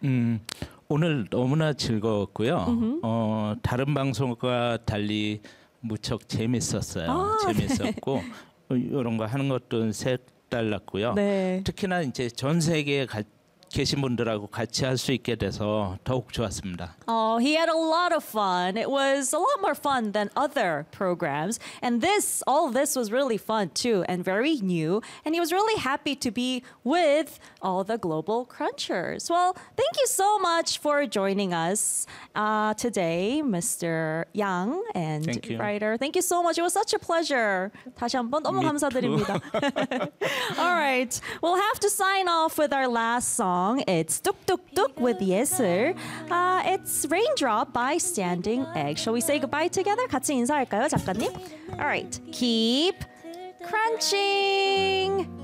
오늘 너무나 즐거웠고요. 다른 방송과 달리 무척 재밌었어요. 재밌었고 이런 거 하는 것도 색달랐고요. 네. 특히나 이제 전 세계에 계신 분들하고 같이 할 수 있게 돼서 더욱 좋았습니다. Oh, he had a lot of fun. It was a lot more fun than other programs. And all of this was really fun too and very new. And he was really happy to be with all the Global Crunchers. Well, thank you so much for joining us today, Mr. Yang and Thank you. writer. Thank you so much. It was such a pleasure. 다시 한번 너무 Me 감사드립니다. All right. We'll have to sign off with our last song. It's Tuk Tuk Tuk with 예슬. It's Raindrop by Standing Egg. Shall we say goodbye together? 같이 인사할까요, 작가님? All right. Keep crunching.